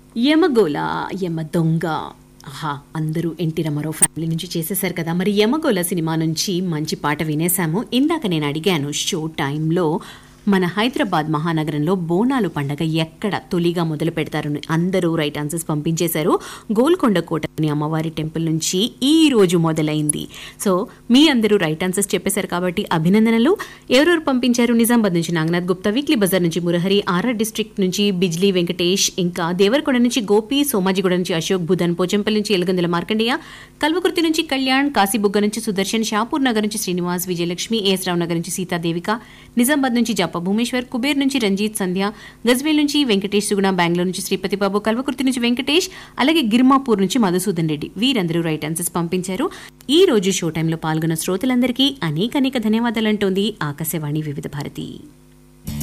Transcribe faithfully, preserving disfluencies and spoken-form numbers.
యమగోళ, యమ దొంగ. ఆహా! అందరూ ఎన్టీ రామారావు ఫ్యామిలీ నుంచి చేసేశారు కదా! మరి యమగోళ సినిమా నుంచి మంచి పాట వినేశాము. ఇందాక నేను అడిగాను షో టైంలో మన హైదరాబాద్ మహానగరంలో బోనాలు పండగ ఎక్కడ తొలిగా మొదలు పెడతారని అందరూ రైట్ ఆన్సర్స్ పంపించేశారు. గోల్కొండ కోటలోని అమ్మవారి టెంపుల్ నుంచి ఈ రోజు మొదలైంది. సో మీ అందరూ రైట్ ఆన్సర్స్ చెప్పేశారు కాబట్టి అభినందనలు. ఎవరెవరు పంపించారు? నిజామాబాద్ నుంచి నాగనాథ్ గుప్తా, వీక్లీ బజార్ నుంచి మురహరి, ఆర్ఆర్ డిస్ట్రిక్ట్ నుంచి బిజ్లీ వెంకటేష్, ఇంకా దేవరకొండ నుంచి గోపి, సోమాజిగూడ నుంచి అశోక్ భూధన్, పోచంపల్లి నుంచి ఎలగందుల మార్కండేయ, కల్వకుర్తి నుంచి కళ్యాణ్, కాశీబుగ్గ నుంచి సుదర్శన్, షాపూర్ నగర్ నుంచి శ్రీనివాస్, విజయలక్ష్మి, ఏఎస్ రావు నగర్ నుంచి సీతాదేవిక, నిజామాబాద్ నుంచి జప్ప భూమేశ్వర్, కుబేర్ నుంచి రంజిత్ సంధ్య, గజ్వేల్ నుంచి వెంకటేష్ సుగుణ, బెంగళూరు నుంచి శ్రీపతి బాబు, కల్వకుర్తి నుంచి వెంకటేష్, అలాగే గిర్మాపూర్ నుంచి మధుసూదన్ రెడ్డి. వీరందరూ రైట్ ఆన్సర్స్ పంపించారు. ఈ రోజు షో టైంలో పాల్గొన్న శ్రోతలందరికీ అనేక అనేక ధన్యవాదాలంటోంది ఆకాశవాణి వివిధ భారతి.